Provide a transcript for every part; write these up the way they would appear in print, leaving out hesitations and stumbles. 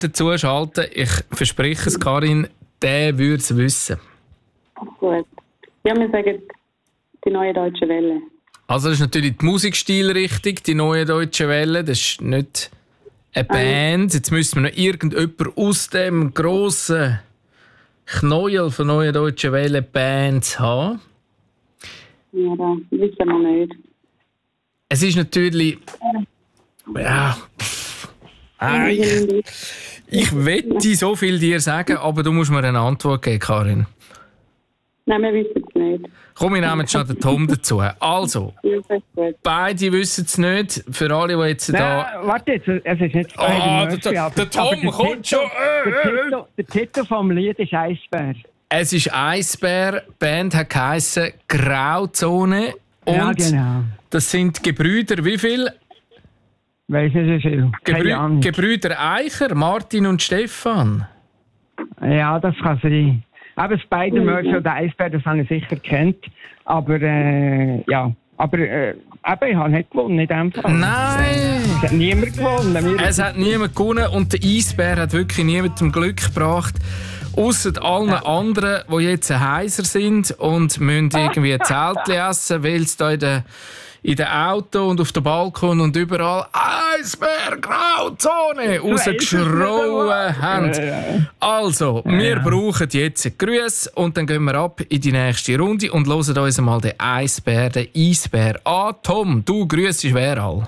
dazu schalten. Ich verspreche es, Karin, der würde es wissen. Gut. Ja, wir sagen die Neue Deutsche Welle. Also das ist natürlich die Musikstil richtig, die Neue Deutsche Welle. Das ist nicht eine Band. Jetzt müssen wir noch irgendjemand aus dem grossen Knäuel von Neue Deutsche Welle Bands haben. Ja, das wissen wir nicht. Es ist natürlich... Ja... Ich wette so viel dir sagen, aber du musst mir eine Antwort geben, Karin. Nein, wir wissen es nicht. Komm, wir nehmen jetzt schon den Tom dazu. Also, beide wissen es nicht. Für alle, die jetzt da... Warte jetzt, es ist nicht der Tom kommt schon! Der Titel vom Lied ist Eisbär. Es ist Eisbär, die Band hat geheissen Grauzone. Und ja, genau. Das sind Gebrüder, wie viel? Weiss nicht, wie viel. Gebrüder Eicher, Martin und Stefan. Ja, das kann sein. Aber das Spider-Murphy und der Eisbär, das habe ich sicher kennt. Aber ja. Aber ich habe nicht gewonnen in dem Fall. Nein! Es hat niemand gewonnen. Es hat niemand gewonnen und der Eisbär hat wirklich niemandem Glück gebracht. Ausser allen anderen, die jetzt heiser sind und müssen irgendwie Zeltchen essen, weil es da in den Auto und auf dem Balkon und überall Eisbär, Grauzone rausgeschrauen haben. Also, wir brauchen jetzt Grüße und dann gehen wir ab in die nächste Runde und hören uns mal den Eisbär an. Tom, du grüßest wer all?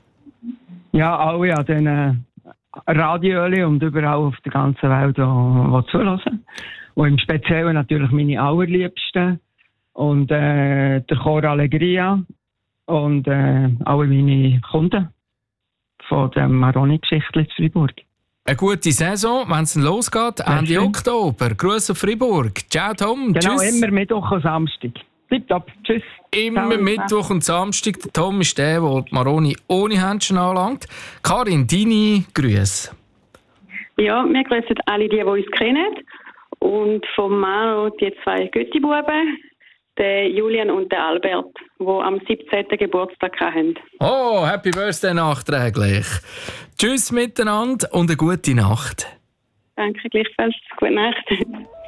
Ja, alle an den Radioli und überall auf der ganzen Welt, die zulassen. Und im Speziellen natürlich meine Allerliebsten und der Chor Allegria. Und alle meine Kunden von der Maroni-Geschichte in Freiburg. Eine gute Saison, wenn es losgeht, Ende Oktober. Grüße auf Freiburg. Ciao Tom, genau, tschüss. Immer Mittwoch und Samstag. Tipptopp, tschüss. Immer ciao. Mittwoch und Samstag. Der Tom ist der die Maroni ohne Händchen anlangt. Karin, deine Grüße. Ja, wir grüßen alle die uns kennen. Und von Maro die 2 Götti-Buben. Der Julian und der Albert, die am 17. Geburtstag haben. Oh, Happy Birthday nachträglich. Tschüss miteinander und eine gute Nacht. Danke, gleichfalls. Gute Nacht.